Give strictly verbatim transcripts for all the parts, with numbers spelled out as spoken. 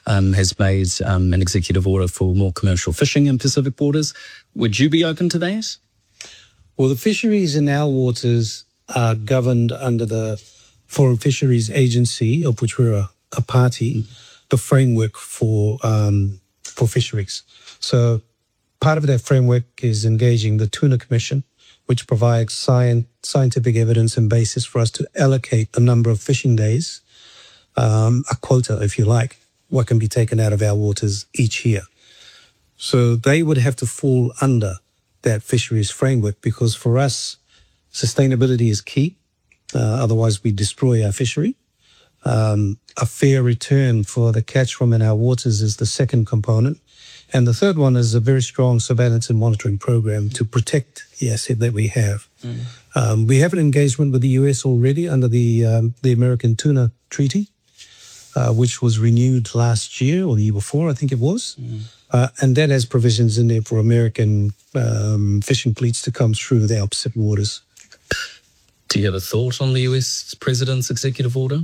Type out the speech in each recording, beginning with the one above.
um, has made um, an executive order for more commercial fishing in Pacific waters. Would you be open to that? Well, the fisheries in our waters are governed under the Foreign Fisheries Agency, of which we're a, a party, the framework for um, for fisheries. So part of that framework is engaging the Tuna Commission, which provides science, scientific evidence and basis for us to allocate a number of fishing days, um, a quota, if you like, what can be taken out of our waters each year. So they would have to fall under that fisheries framework, because for us, sustainability is key. Uh, otherwise, we destroy our fishery. Um, a fair return for the catch from in our waters is the second component. And the third one is a very strong surveillance and monitoring program to protect the asset that we have. Mm. Um, we have an engagement with the U S already under the um, the American Tuna Treaty, uh, which was renewed last year or the year before, I think it was. Mm. Uh, and that has provisions in there for American um, fishing fleets to come through our Pacific waters. Do you have a thought on the U S President's executive order?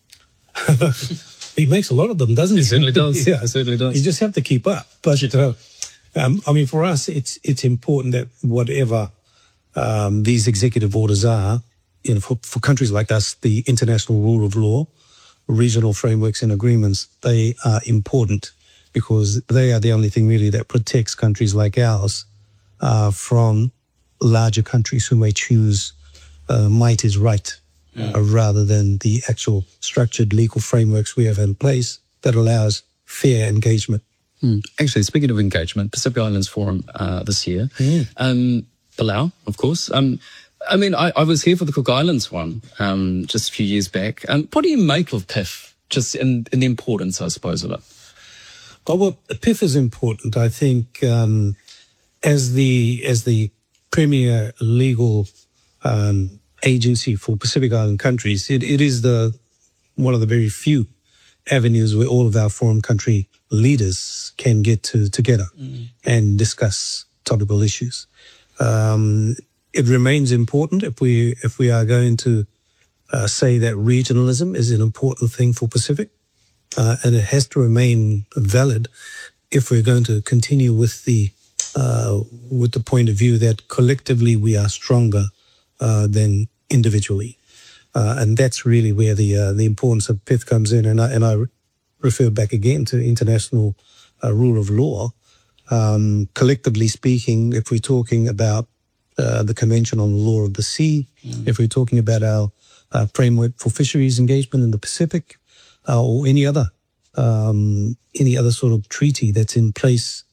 He makes a lot of them, doesn't he? He certainly does. Yeah, he certainly does. You just have to keep up. But uh, um, I mean, for us, it's it's important that whatever um, these executive orders are, you know, for, for countries like us, the international rule of law, regional frameworks and agreements, they are important because they are the only thing really that protects countries like ours uh, from larger countries who may choose uh, might is right. Yeah. Uh, rather than the actual structured legal frameworks we have in place that allows fair engagement. Mm. Actually, speaking of engagement, Pacific Islands Forum uh, this year, mm. um, Palau, of course. Um, I mean, I, I was here for the Cook Islands one um, just a few years back. Um, what do you make of P I F, just in, in the importance, I suppose, of it? Oh, well, P I F is important. I think um, as the as the premier legal um agency for Pacific Island countries, it, it is the one of the very few avenues where all of our forum country leaders can get to together mm. and discuss topical issues. Um, it remains important if we if we are going to uh, say that regionalism is an important thing for Pacific, uh, and it has to remain valid if we're going to continue with the uh, with the point of view that collectively we are stronger Uh, than individually, uh, and that's really where the uh, the importance of P I F comes in. And I and I re refer back again to international uh, rule of law. Um, collectively speaking, if we're talking about uh, the Convention on the Law of the Sea, mm. if we're talking about our uh, framework for fisheries engagement in the Pacific, uh, or any other um, any other sort of treaty that's in place.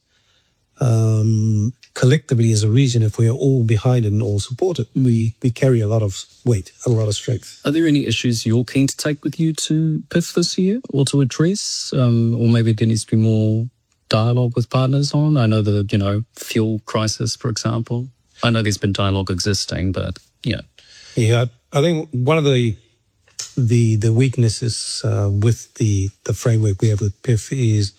Um, collectively as a region, if we are all behind it and all support it, we, we carry a lot of weight, a lot of strength. Are there any issues you're keen to take with you to P I F this year or to address? Um, or maybe there needs to be more dialogue with partners on? I know the, you know, fuel crisis, for example. I know there's been dialogue existing, but, yeah. Yeah, I think one of the the the weaknesses uh, with the, the framework we have with P I F is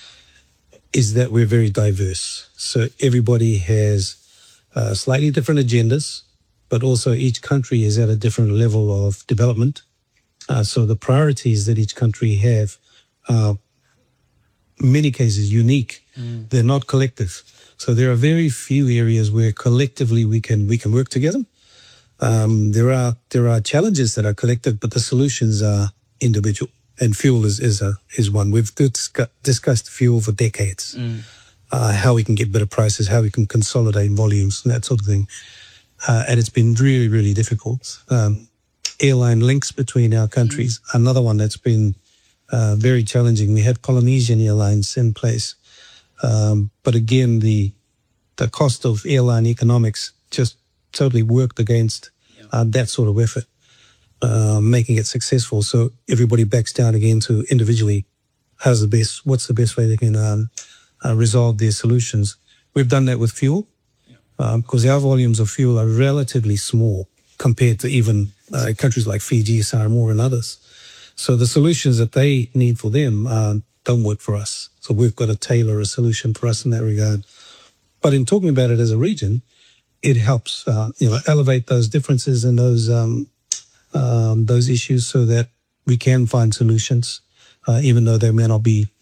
is that we're very diverse. So everybody has uh, slightly different agendas, but also each country is at a different level of development. Uh, so the priorities that each country have are, in many cases, unique. Mm. They're not collective. So there are very few areas where collectively we can we can work together. Um, there are there are challenges that are collective, but the solutions are individual. And fuel is is, a, is one. We've discuss, discussed fuel for decades, mm. uh, how we can get better prices, how we can consolidate volumes and that sort of thing. Uh, and it's been really, really difficult. Um, airline links between our countries, mm. another one that's been uh, very challenging. We had Polynesian Airlines in place. Um, but again, the the cost of airline economics just totally worked against uh, that sort of effort. Uh, making it successful, so everybody backs down again to individually how's the best, what's the best way they can um, uh, resolve their solutions. We've done that with fuel because um, our volumes of fuel are relatively small compared to even uh, countries like Fiji, Samoa and others. So the solutions that they need for them uh, don't work for us. So we've got to tailor a solution for us in that regard. But in talking about it as a region, it helps uh, you know elevate those differences and those um, Um, those issues so that we can find solutions, uh, even though they may not be